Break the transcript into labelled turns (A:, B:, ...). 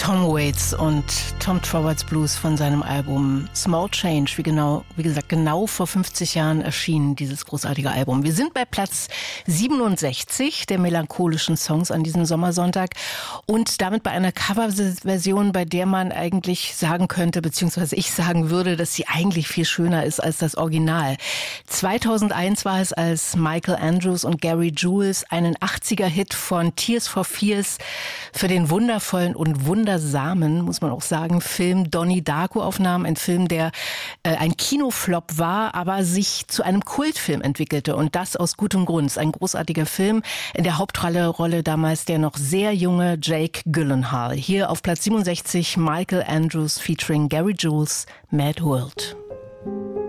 A: Tom Waits und Tom Trowards Blues von seinem Album Small Change, wie gesagt, genau vor 50 Jahren erschienen dieses großartige Album. Wir sind bei Platz 67 der melancholischen Songs an diesem Sommersonntag und damit bei einer Coverversion, bei der man eigentlich sagen könnte, beziehungsweise ich sagen würde, dass sie eigentlich viel schöner ist als das Original. 2001 war es, als Michael Andrews und Gary Jules einen 80er-Hit von Tears for Fears für den wundervollen und wundersamen, muss man auch sagen, Film Donnie Darko aufnahmen. Ein Film, der ein Kinoflop war, aber sich zu einem Kultfilm entwickelte. Und das aus gutem Grund. Ein großartiger Film. In der Hauptrolle damals der noch sehr junge Jake Gyllenhaal. Hier auf Platz 67 Michael Andrews featuring Gary Jules, Mad World.